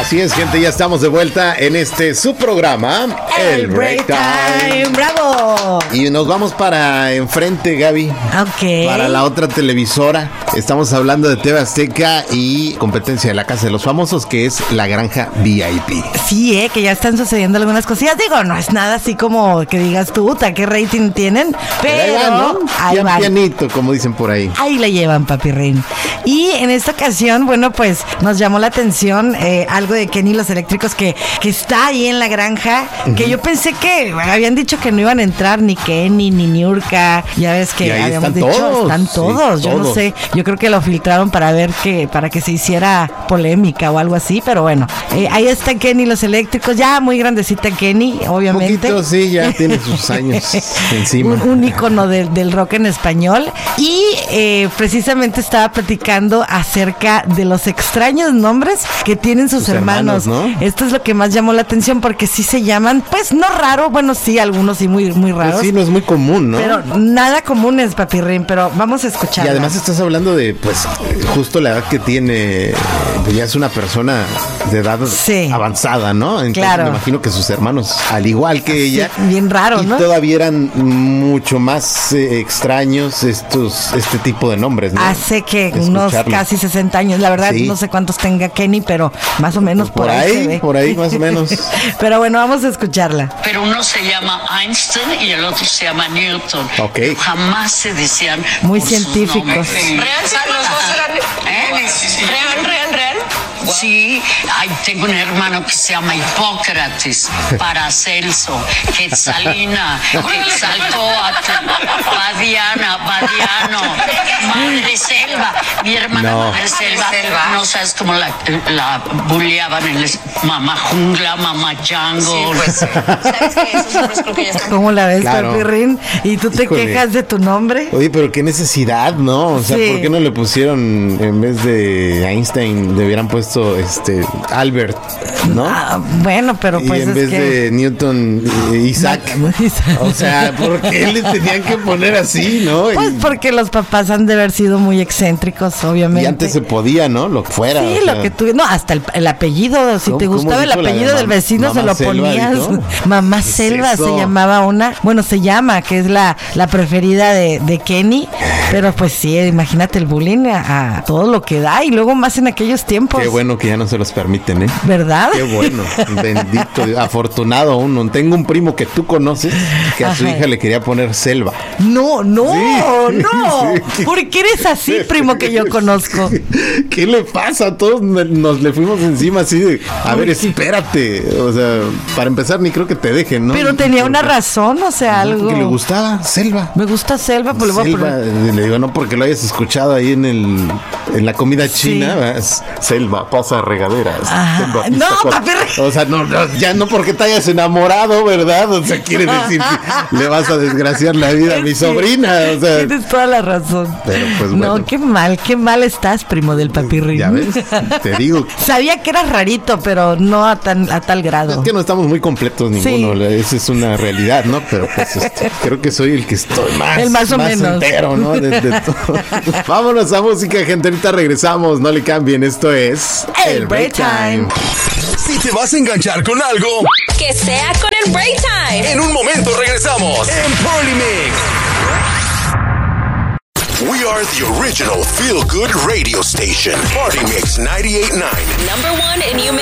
Así es, gente, ya estamos de vuelta en su programa, El Break Time. ¡Bravo! Y nos vamos para enfrente, Gaby. Ok. Para la otra televisora. Estamos hablando de TV Azteca y competencia de la Casa de los Famosos, que es La Granja VIP. Sí, que ya están sucediendo algunas cosillas. Digo, no es nada así como que digas tú, ¿qué rating tienen? Pero ahí van, pianito, como dicen por ahí. Ahí la llevan, papirrín. Y en esta ocasión, bueno, pues nos llamó la atención algo de Kenny los Eléctricos que está ahí en la granja, que yo pensé que habían dicho que no iban a entrar ni Kenny ni Niurka. Ya ves que habíamos dicho, están todos. Sí, yo no sé, yo creo que lo filtraron para ver para que se hiciera polémica o algo así, pero bueno, ahí está Kenny los Eléctricos, ya muy grandecita Kenny, obviamente. Un poquito, sí, ya tiene sus años encima. Un ícono del rock en español. Y precisamente estaba platicando acerca de los extraños nombres que tienen sus hermanos, ¿no? Esto es lo que más llamó la atención, porque sí se llaman, pues no raro, bueno, sí, algunos sí muy, muy raros. Pues sí, no es muy común, ¿no? Pero nada común es, papirrín, pero vamos a escuchar. Y además estás hablando de, pues, justo la edad que tiene, pues ya es una persona de edad avanzada, ¿no? Entonces claro. Me imagino que sus hermanos, al igual que ella, bien raro, ¿no? Y todavía eran mucho más extraños este tipo de nombres, ¿no? Hace que unos casi 60 años, la verdad, no sé cuántos tenga Kenny, pero más o menos pues por ahí más o menos. Pero bueno, vamos a escucharla. Pero uno se llama Einstein y el otro se llama Newton. Ok. Jamás se decían muy científicos. ¿Real? Los dos eran real. Sí, tengo un hermano que se llama Hipócrates, Paracelso, Quetzalina, Quetzalcóatl, Badiano, Madre Selva. Mi hermana Madre Selva, no sabes cómo la bulleaban en mamá jungla, mamá Django. Sí, pues, ¿sabes qué? Esos nombres creo que ya están. ¿Cómo la ves, Papirrín? ¿Y tú te quejas de tu nombre? Oye, pero qué necesidad, ¿no? O sea, ¿por qué no le pusieron, en vez de Einstein, le hubieran puesto Albert, ¿no? Bueno, pero pues y en vez de Newton, Isaac. O sea, ¿por qué le tenían que poner así, no? Pues porque los papás han de haber sido muy excéntricos, obviamente. Y antes se podía, ¿no? Lo que fuera. Sí, lo que tú... No, hasta el apellido. Si te gustaba el apellido del vecino, se lo ponías. Mamá Selva se llamaba una... Bueno, se llama, que es la preferida de Kenny. Pero pues sí, imagínate el bullying a todo lo que da. Y luego más en aquellos tiempos. Qué bueno que ya no se los permiten, ¿eh? ¿Verdad? Qué bueno. Bendito, afortunado uno. Tengo un primo que tú conoces que a su hija le quería poner Selva. No. Sí. ¿Por qué eres así, primo que yo conozco? ¿Qué le pasa? Todos nos le fuimos encima así de, a ver, espérate. O sea, para empezar ni creo que te dejen, ¿no? Pero tenía una razón, o sea, algo. Que le gustaba Selva. Me gusta Selva, pues le voy a poner. Le digo, no porque lo hayas escuchado ahí en la comida china, Selva, pasa regaderas. No, papi. O sea, ya no porque te hayas enamorado, ¿verdad? O sea, quiere decir que le vas a desgraciar la vida a mi sobrina. O sea, tienes toda la razón. Pero pues bueno. No, qué mal estás, primo del papirrín. Ya ves, te digo. Sabía que eras rarito, pero no a tal grado. Es que no estamos muy completos ninguno. Esa es una realidad, ¿no? Pero pues creo que soy el que estoy más o menos entero, ¿no? De todo. Vámonos a música, gente. Ahorita regresamos. No le cambien. Esto es El Break Time. Si te vas a enganchar con algo, que sea con el Break Time. En un momento regresamos en Polymix. We are the original feel-good radio station. Party Mix 98.9. #1 in